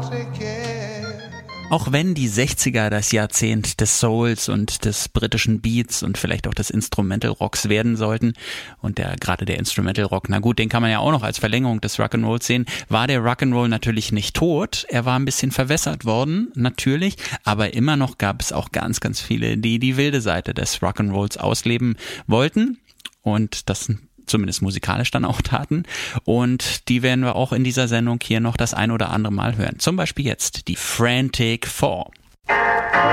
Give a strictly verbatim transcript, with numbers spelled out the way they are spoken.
Auch wenn die sechziger das Jahrzehnt des Souls und des britischen Beats und vielleicht auch des Instrumental Rocks werden sollten und der gerade der Instrumental Rock, na gut, den kann man ja auch noch als Verlängerung des Rock'n'Roll sehen, war der Rock'n'Roll natürlich nicht tot. Er war ein bisschen verwässert worden, natürlich, aber immer noch gab es auch ganz, ganz viele, die die wilde Seite des Rock'n'Rolls ausleben wollten und das zumindest musikalisch dann auch taten. Und die werden wir auch in dieser Sendung hier noch das ein oder andere Mal hören. Zum Beispiel jetzt die Frantic Four.